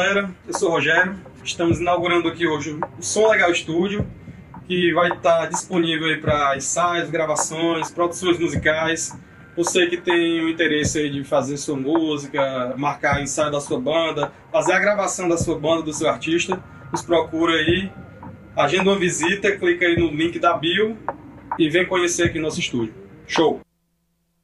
galera, eu sou o Rogério, estamos inaugurando aqui hoje o Som Legal Studio, que vai estar disponível aí para ensaios, gravações, produções musicais. Você que tem o interesse aí de fazer sua música, marcar ensaio da sua banda, fazer a gravação da sua banda, do seu artista, nos procura aí, agenda uma visita, clica aí no link da bio e vem conhecer aqui nosso estúdio. Show!